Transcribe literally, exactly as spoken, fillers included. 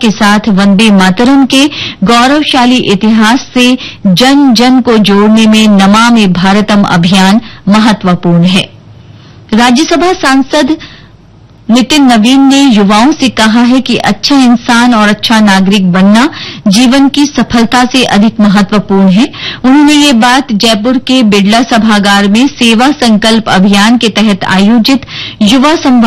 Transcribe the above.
के साथ वंदे मातरम के गौरवशाली इतिहास से जन जन को जोड़ने में नमामि भारतम अभियान महत्वपूर्ण है। राज्यसभा सांसद नितिन नवीन ने युवाओं से कहा है कि अच्छा इंसान और अच्छा नागरिक बनना जीवन की सफलता से अधिक महत्वपूर्ण है। उन्होंने ये बात जयपुर के बिड़ला सभागार में सेवा संकल्प अभियान के तहत आयोजित युवा संवाद